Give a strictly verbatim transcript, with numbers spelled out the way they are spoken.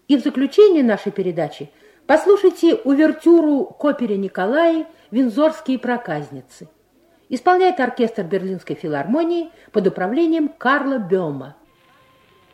И в заключение нашей передачи послушайте увертюру к опере Николая «Виндзорские проказницы». Исполняет оркестр Берлинской филармонии под управлением Карла Бёма.